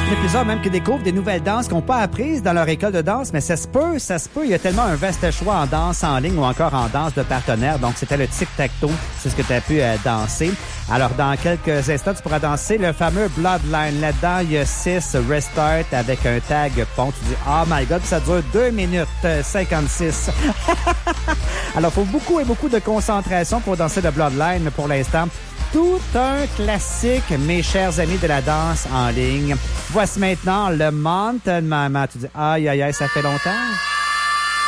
Il y en a plusieurs même qui découvrent des nouvelles danses qu'ils n'ont pas apprises dans leur école de danse, mais ça se peut. Il y a tellement un vaste choix en danse en ligne ou encore en danse de partenaire. Donc, c'était le tic-tac-toe. C'est ce que tu as pu danser. Alors, dans quelques instants, tu pourras danser le fameux Bloodline. Là-dedans, il y a 6 restart avec un tag pont. Tu dis, oh my God, ça dure 2 minutes 56. Alors, il faut beaucoup de concentration pour danser le Bloodline, mais pour l'instant, tout un classique, mes chers amis de la danse en ligne. Voici maintenant le Mountain Mama. Tu dis, aïe, ça fait longtemps.